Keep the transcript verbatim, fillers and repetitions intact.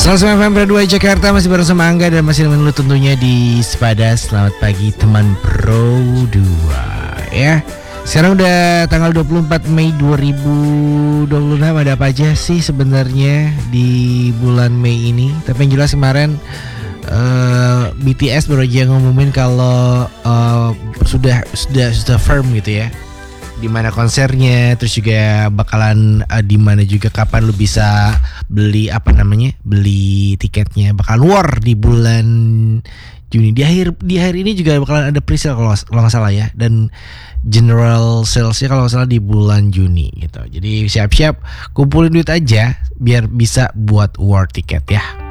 seratus F M dua Jakarta masih bersama Angga dan masih dengan lu tentunya di Sepada. Selamat pagi teman Pro dua ya. Sekarang udah tanggal dua puluh empat Mei dua ribu dua puluh enam. Ada apa aja sih sebenarnya di bulan Mei ini? Tapi yang jelas kemarin uh, B T S baru aja ngumumin kalau uh, sudah sudah sudah firm gitu ya, di mana konsernya, terus juga bakalan uh, di mana juga kapan lu bisa beli apa namanya beli tiketnya, bakalan war di bulan Juni. Di akhir di akhir ini juga bakalan ada presale kalau kalau nggak salah ya, dan general salesnya kalau nggak salah di bulan Juni gitu. Jadi siap-siap kumpulin duit aja biar bisa buat war tiket ya.